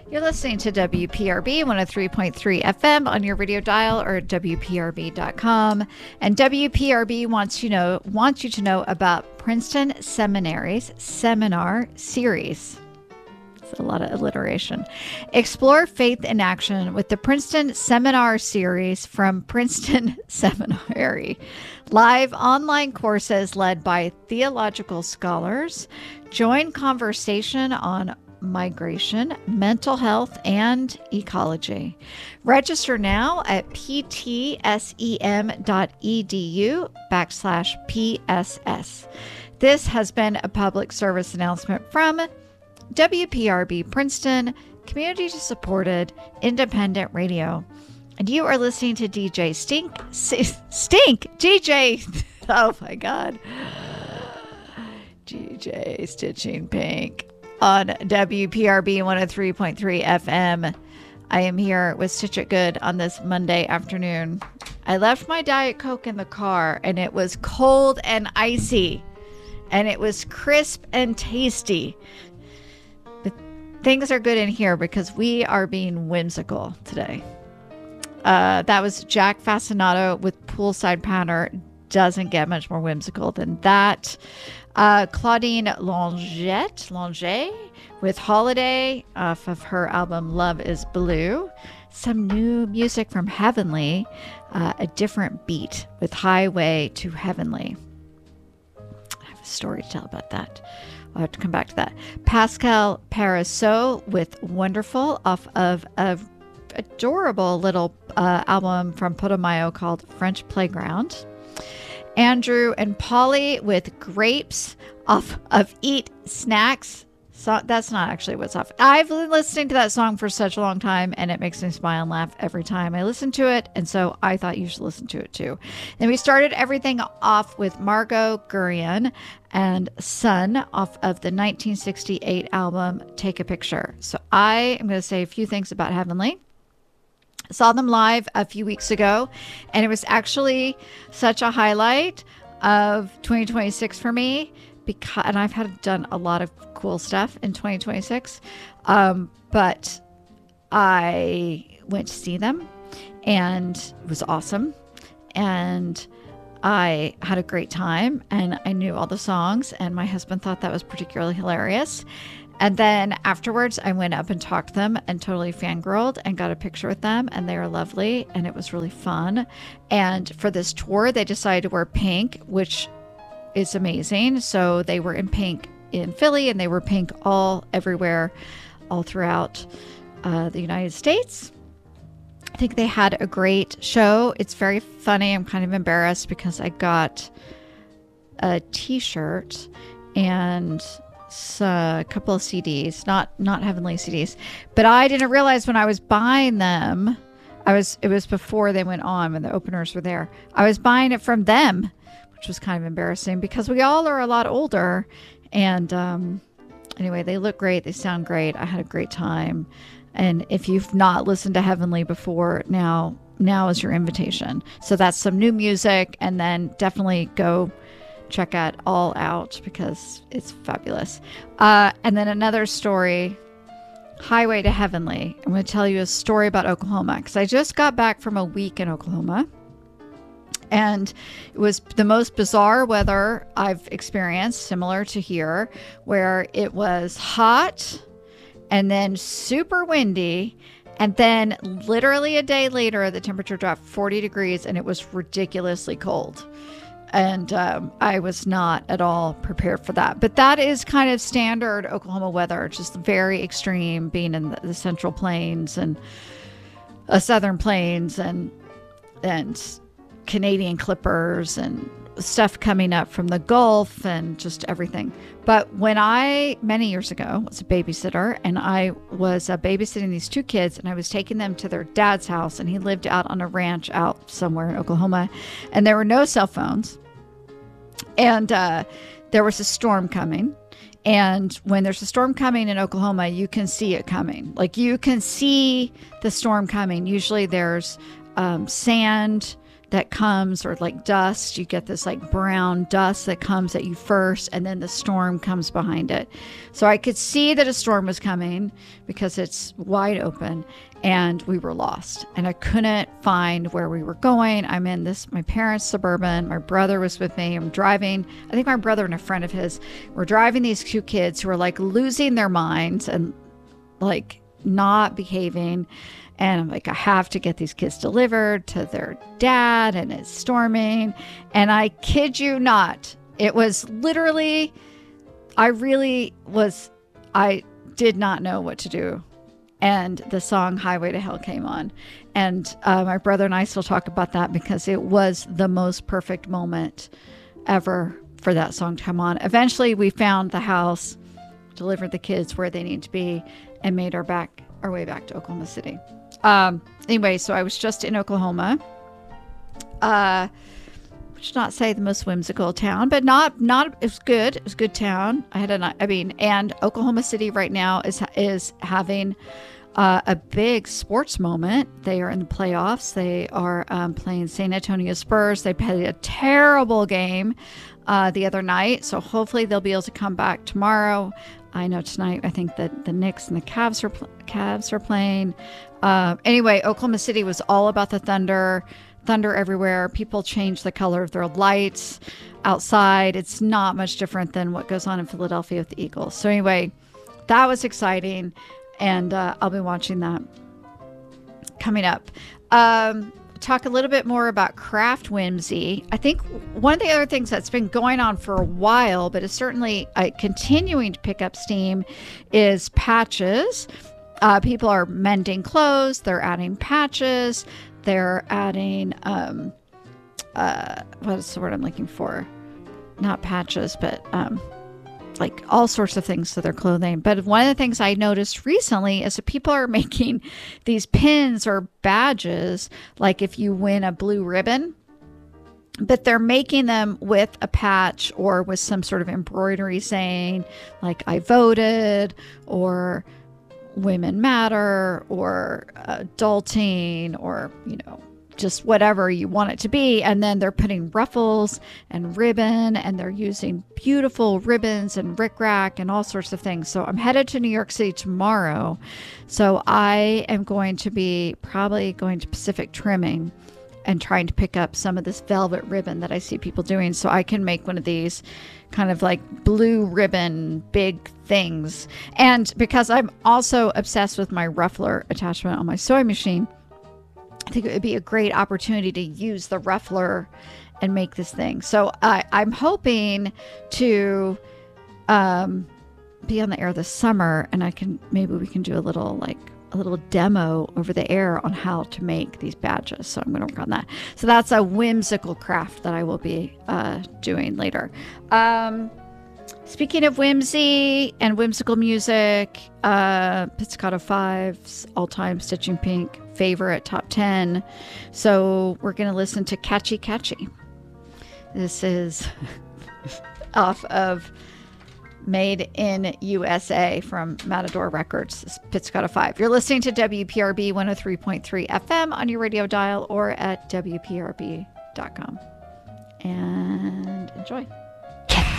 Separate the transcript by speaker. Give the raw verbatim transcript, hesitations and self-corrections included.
Speaker 1: You're listening to W P R B one oh three point three F M on your radio dial or at W P R B dot com. And W P R B wants you know wants you to know about Princeton Seminary's seminar series. It's a lot of alliteration. Explore faith in action with the Princeton Seminar series from Princeton Seminary. Live online courses led by theological scholars. Join conversation on migration, mental health, and ecology. Register now at ptsem.edu backslash PSS. This has been a public service announcement from W P R B Princeton, community-supported independent radio. And you are listening to D J Stink, Stink, D J, oh my God, D J Stitching Pink on W P R B one oh three point three F M. I am here with Stitch It Good on this Monday afternoon. I left my Diet Coke in the car and it was cold and icy and it was crisp and tasty. But things are good in here because we are being whimsical today. Uh, that was Jack Fascinato with Poolside Powder. Doesn't get much more whimsical than that. Uh, Claudine Longette, Longet with Holiday off of her album Love is Blue. Some new music from Heavenly, uh, a different beat with Highway to Heavenly. I have a story to tell about that. I'll have to come back to that. Pascal Parisot with Wonderful off of a adorable little uh, album from Putumayo called French Playground. Andrew and Polly with Grapes off of Eat Snacks. So that's not actually what's off. I've been listening to that song for such a long time and it makes me smile and laugh every time I listen to it. And so I thought you should listen to it too. Then we started everything off with Margot Gurian and Son off of the nineteen sixty-eight album Take a Picture. So I am going to say a few things about Heavenly. Saw them live a few weeks ago, and it was actually such a highlight of twenty twenty-six for me because, and I've had done a lot of cool stuff in twenty twenty-six, um, but I went to see them, and it was awesome, and I had a great time, and I knew all the songs, and my husband thought that was particularly hilarious. And then afterwards, I went up and talked to them and totally fangirled and got a picture with them. And they are lovely. And it was really fun. And for this tour, they decided to wear pink, which is amazing. So they were in pink in Philly and they were pink all everywhere, all throughout uh, the United States. I think they had a great show. It's very funny. I'm kind of embarrassed because I got a t-shirt and So a couple of C Ds, not not Heavenly C Ds, but I didn't realize when I was buying them, I was it was before they went on when the openers were there. I was buying it from them, which was kind of embarrassing because we all are a lot older. And um, anyway, they look great, they sound great. I had a great time, and if you've not listened to Heavenly before, now now is your invitation. So that's some new music, and then definitely go check it all out because it's fabulous. Uh, and then another story, Highway to Heavenly. I'm going to tell you a story about Oklahoma because I just got back from a week in Oklahoma. And it was the most bizarre weather I've experienced, similar to here, where it was hot and then super windy. And then literally a day later, the temperature dropped forty degrees and it was ridiculously cold. And um, I was not at all prepared for that. But that is kind of standard Oklahoma weather, just very extreme, being in the, the Central Plains and uh, Southern Plains and and Canadian Clippers and stuff coming up from the Gulf and just everything. But when I, many years ago, was a babysitter, and I was uh, babysitting these two kids, and I was taking them to their dad's house, and he lived out on a ranch out somewhere in Oklahoma, and there were no cell phones. And uh, there was a storm coming. And when there's a storm coming in Oklahoma, you can see it coming. Like you can see the storm coming. Usually there's um, sand that comes, or like dust. You get this like brown dust that comes at you first, and then the storm comes behind it. So I could see that a storm was coming because it's wide open, and we were lost, and I couldn't find where we were going. I'm in this, my parents' Suburban. My brother was with me. I'm driving. I think my brother and a friend of his were driving these two kids who were like losing their minds and like not behaving. And I'm like, I have to get these kids delivered to their dad, and it's storming. And I kid you not, it was literally, I really was, I did not know what to do. And the song Highway to Hell came on. And uh, my brother and I still talk about that because it was the most perfect moment ever for that song to come on. Eventually, we found the house, delivered the kids where they need to be, and made our back our way back to Oklahoma City. Um, anyway, so I was just in Oklahoma. Uh, should not say the most whimsical town, but not, not, it was good. It was a good town. I had a, I mean, and Oklahoma City right now is, is having, uh, a big sports moment. They are in the playoffs. They are, um, playing San Antonio Spurs. They played a terrible game, uh, the other night. So hopefully they'll be able to come back tomorrow. I know tonight, I think that the Knicks and the Cavs are, pl- Cavs are playing. Uh, anyway, Oklahoma City was all about the thunder, thunder everywhere. People change the color of their lights outside. It's not much different than what goes on in Philadelphia with the Eagles. So anyway, that was exciting. And uh, I'll be watching that coming up. Um, talk a little bit more about craft whimsy. I think one of the other things that's been going on for a while, but is certainly uh, continuing to pick up steam, is patches. Uh, people are mending clothes. They're adding patches. They're adding, um, uh, what is the word I'm looking for? Not patches, but um, like all sorts of things to their clothing. But one of the things I noticed recently is that people are making these pins or badges, like if you win a blue ribbon, but they're making them with a patch or with some sort of embroidery saying like, I voted, or women matter, or adulting, or, you know, just whatever you want it to be. And then they're putting ruffles and ribbon, and they're using beautiful ribbons and rickrack and all sorts of things. So I'm headed to New York City tomorrow. So I am going to be probably going to Pacific Trimming and trying to pick up some of this velvet ribbon that I see people doing, so I can make one of these kind of like blue ribbon big things. And because I'm also obsessed with my ruffler attachment on my sewing machine, I think it would be a great opportunity to use the ruffler and make this thing. So I, I'm hoping to um, be on the air this summer, and I can, maybe we can do a little like a little demo over the air on how to make these badges. So I'm going to work on that. So that's a whimsical craft that I will be uh, doing later. Um, speaking of whimsy and whimsical music, uh, Pizzicato five's all-time Stitching Pink favorite top ten. So we're going to listen to Catchy Catchy. This is off of Made in U S A from Matador Records, Pizzicato five. You're listening to W P R B one oh three point three F M on your radio dial or at W P R B dot com. And enjoy.